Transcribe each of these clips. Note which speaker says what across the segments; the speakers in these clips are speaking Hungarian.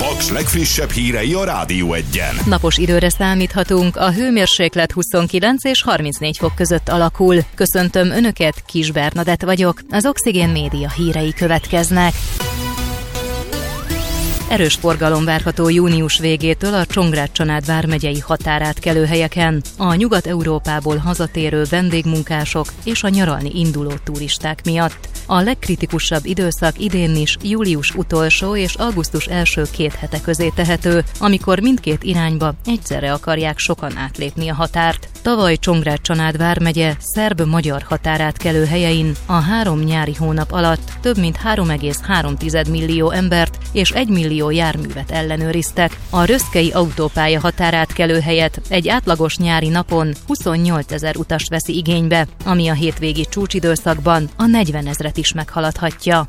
Speaker 1: Paks legfrissebb hírei a Rádió Egyen.
Speaker 2: Napos időre számíthatunk, a hőmérséklet 29 és 34 fok között alakul. Köszöntöm Önöket, Kis Bernadett vagyok, az Oxigén Média hírei következnek. Erős forgalom várható június végétől a Csongrád-Csanád vármegyei határátkelő helyeken, a Nyugat-Európából hazatérő vendégmunkások és a nyaralni induló turisták miatt. A legkritikusabb időszak idén is július utolsó és augusztus első 2 hete közé tehető, amikor mindkét irányba egyszerre akarják sokan átlépni a határt. Tavaly Csongrád-Csanád vármegye szerb-magyar határátkelő helyein a 3 nyári hónap alatt több mint 3,3 millió embert és 1 millió járművet ellenőriztek. A röszkei autópálya határátkelő helyett egy átlagos nyári napon 28 000 utast veszi igénybe, ami a hétvégi csúcsidőszakban a 40 000-et is meghaladhatja.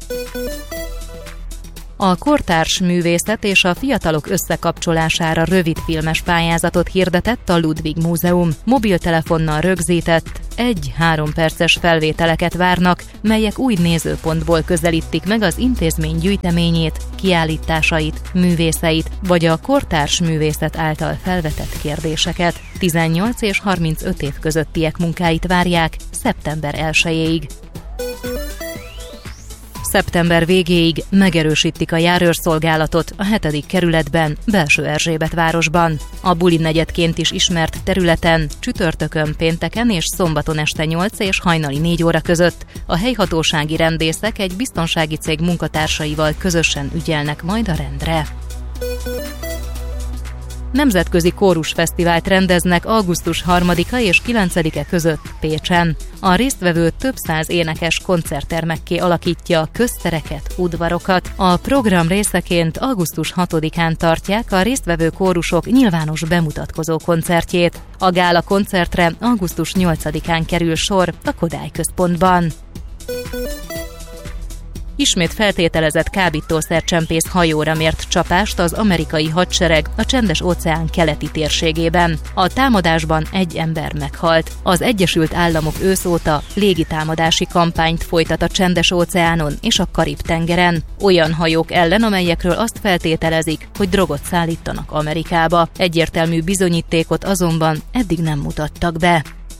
Speaker 2: A kortárs művészet és a fiatalok összekapcsolására rövidfilmes pályázatot hirdetett a Ludwig Múzeum. Mobiltelefonnal rögzített 1-3 perces felvételeket várnak, melyek új nézőpontból közelítik meg az intézmény gyűjteményét, kiállításait, művészeit, vagy a kortárs művészet által felvetett kérdéseket. 18 és 35 év közöttiek munkáit várják szeptember 1-ig. Szeptember végéig megerősítik a járőrszolgálatot a 7. kerületben, Belső-Erzsébetvárosban. A Buli negyedként is ismert területen csütörtökön, pénteken és szombaton este 8 és hajnali 4 óra között a helyhatósági rendészek egy biztonsági cég munkatársaival közösen ügyelnek majd a rendre. Nemzetközi kórusfesztivált rendeznek augusztus 3-a és 9-e között Pécsen. A résztvevő több száz énekes koncerttermekké alakítja a köztereket, udvarokat. A program részeként augusztus 6-án tartják a résztvevő kórusok nyilvános bemutatkozó koncertjét. A gála koncertre augusztus 8-án kerül sor a Kodály központban. Ismét feltételezett kábítószercsempész hajóra mért csapást az amerikai hadsereg a Csendes-óceán keleti térségében. A támadásban 1 ember meghalt. Az Egyesült Államok ősz óta légitámadási kampányt folytat a Csendes-óceánon és a Karib-tengeren. Olyan hajók ellen, amelyekről azt feltételezik, hogy drogot szállítanak Amerikába. Egyértelmű bizonyítékot azonban eddig nem mutattak be.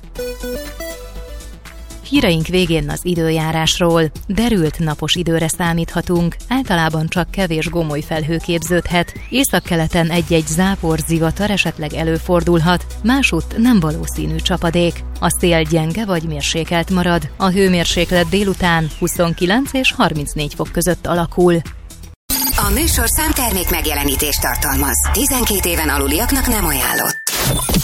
Speaker 2: Híreink végén az időjárásról. Derült napos időre számíthatunk, általában csak kevés gomoly felhő képződhet, északkeleten egy-egy zápor, zivatar esetleg előfordulhat, másutt nem valószínű csapadék. A szél gyenge vagy mérsékelt marad, a hőmérséklet délután 29 és 34 fok között alakul.
Speaker 3: A műsorszám termék megjelenítést tartalmaz. 12 éven aluliaknak nem ajánlott.